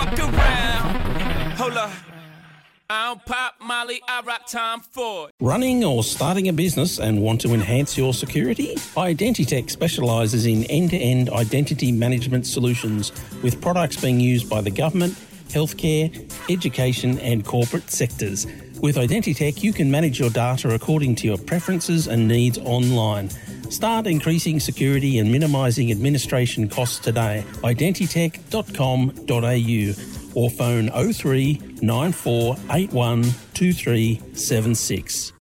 fuck around. Hold up. I don't pop Molly, I rock Tom Ford. Running or starting a business and want to enhance your security? Identitech specialises in end-to-end identity management solutions with products being used by the government, healthcare, education and corporate sectors. With Identitech, you can manage your data according to your preferences and needs online. Start increasing security and minimising administration costs today. Identitech.com.au or phone 03 9481 2376.